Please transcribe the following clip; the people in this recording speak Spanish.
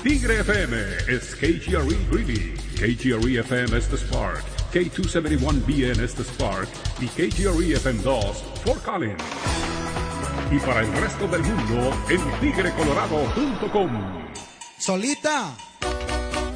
Tigre FM is KGRE Greeley, KGRE FM es the Spark, K271BN es the Spark y KGRE FM 2 Fort Collins. Y para el resto del mundo en tigrecolorado.com. Solita.